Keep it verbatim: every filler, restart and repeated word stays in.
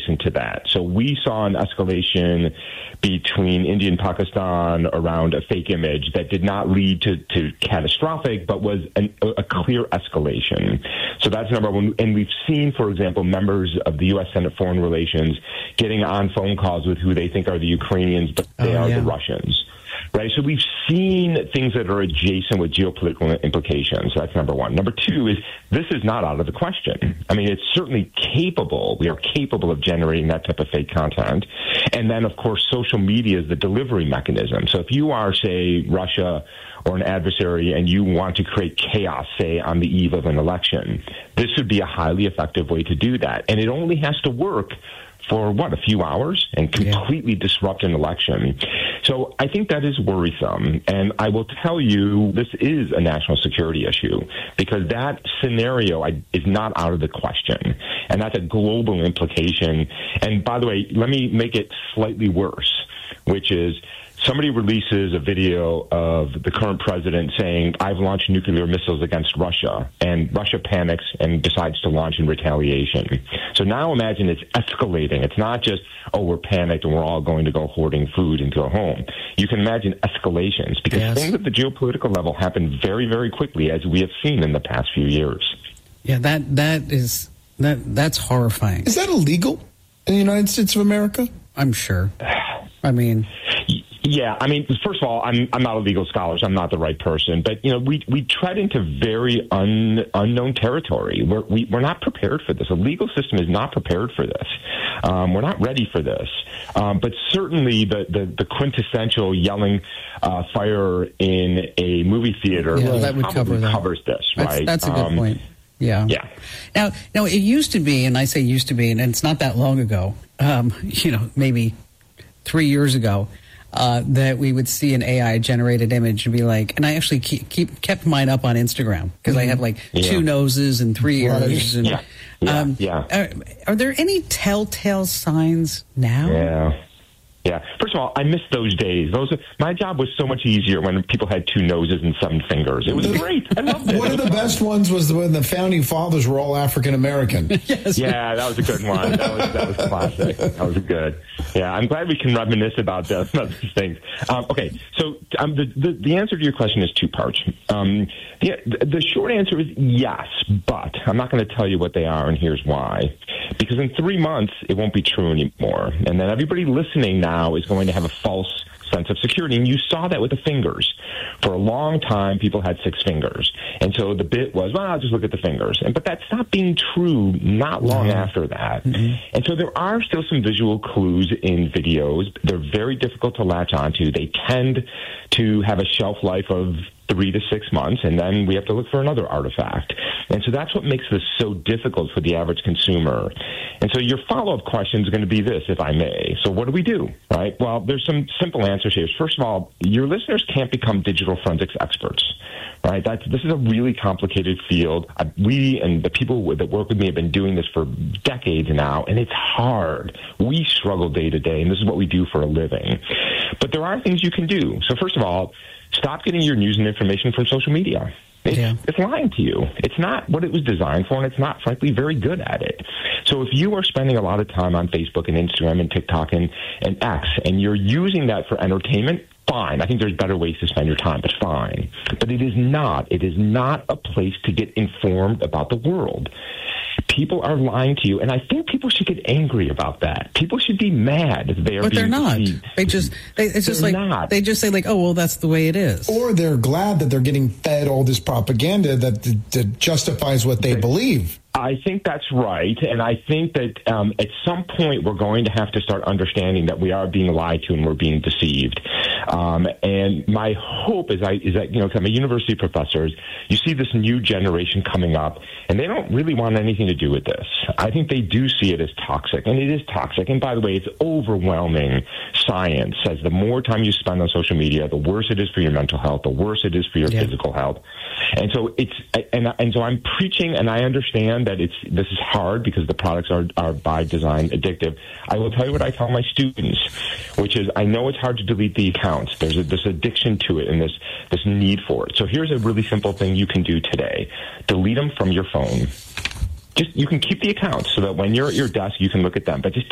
to that. So we saw an escalation between India and Pakistan around a fake image that did not lead to, to catastrophic, but was an, a clear escalation. So that's number one. And we've seen, for example, members of the U S Senate Foreign Relations getting on phone calls with who they think are the Ukrainians, but they oh, are yeah. the Russians. Right, so we've seen things that are adjacent with geopolitical implications. That's number one. Number two is this is not out of the question. I mean, it's certainly capable. We are capable of generating that type of fake content. And then, of course, social media is the delivery mechanism. So if you are, say, Russia or an adversary and you want to create chaos, say, on the eve of an election, this would be a highly effective way to do that. And it only has to work for, what, a few hours and completely yeah. disrupt an election. So I think that is worrisome. And I will tell you, this is a national security issue because that scenario is not out of the question. And that's a global implication. And by the way, let me make it slightly worse, which is somebody releases a video of the current president saying, I've launched nuclear missiles against Russia, and Russia panics and decides to launch in retaliation. So now imagine it's escalating. It's not just, oh, we're panicked and we're all going to go hoarding food and go home. You can imagine escalations because yes. things at the geopolitical level happen very, very quickly, as we have seen in the past few years. Yeah, that that is that that's horrifying. Is that illegal in the United States of America? I'm sure. I mean... Yeah, I mean, first of all, I'm I'm not a legal scholar, so I'm not the right person. But, you know, we we tread into very un, unknown territory. We're, we, we're not prepared for this. The legal system is not prepared for this. Um, we're not ready for this. Um, but certainly the, the, the quintessential yelling uh, fire in a movie theater yeah, that would probably cover that. covers this, right? That's, that's a good um, point. Yeah. Yeah. Now, now, it used to be, and I say used to be, and it's not that long ago, um, you know, maybe three years ago, Uh, that we would see an A I-generated image and be like, and I actually keep, keep kept mine up on Instagram because mm-hmm. I had like yeah. two noses and three ears. And, yeah, yeah, um, yeah. Are, are there any telltale signs now? Yeah. Yeah. First of all, I miss those days. Those my job was so much easier when people had two noses and seven fingers. It was great. I loved it. One of the best ones was when the founding fathers were all African American. Yes. Yeah, that was a good one. That was that was classic. That was good. Yeah, I'm glad we can reminisce about those, about these things. Um, okay, so um, the, the the answer to your question is two parts. Um, the, the short answer is yes, but I'm not going to tell you what they are, and here's why. Because in three months, it won't be true anymore, and then everybody listening now now is going to have a false sense of security. And you saw that with the fingers. For a long time, people had six fingers. And so the bit was, well, I'll just look at the fingers. And But that stopped being true not long mm-hmm. after that. Mm-hmm. And so there are still some visual clues in videos. They're very difficult to latch onto. They tend to have a shelf life of three to six months, and then we have to look for another artifact. And so that's what makes this so difficult for the average consumer. And so your follow-up question is going to be this, if I may. So what do we do, right? Well, there's some simple answers here. First of all, your listeners can't become digital forensics experts, right? That's, this is a really complicated field. I, we and the people that work with me have been doing this for decades now, and it's hard. We struggle day to day, and this is what we do for a living. But there are things you can do. So first of all, stop getting your news and information from social media. It's, yeah. it's lying to you. It's not what it was designed for, and it's not, frankly, very good at it. So if you are spending a lot of time on Facebook and Instagram and TikTok and, and X, and you're using that for entertainment, fine. I think there's better ways to spend your time, but fine. But it is not. It is not a place to get informed about the world. People are lying to you, and I think people should get angry about that. People should be mad if they are but being they're not. deceived. They just, they, it's just they're like, not. they just say like, oh, well, that's the way it is. Or they're glad that they're getting fed all this propaganda that, that justifies what they believe. I think that's right, and I think that um, at some point we're going to have to start understanding that we are being lied to and we're being deceived. Um, and my hope is, I, is that, you know, 'cause I'm a university professor, you see this new generation coming up, and they don't really want anything to do with this. I think they do see it as toxic, and it is toxic. And by the way, it's overwhelming. Science says the more time you spend on social media, the worse it is for your mental health, the worse it is for your yeah. physical health. And so it's, and and so I'm preaching, and I understand that it's this is hard because the products are, are by design addictive. I will tell you what I tell my students, which is I know it's hard to delete the accounts. There's a, this addiction to it and this this need for it. So here's a really simple thing you can do today: delete them from your phone. Just you can keep the accounts so that when you're at your desk you can look at them, but just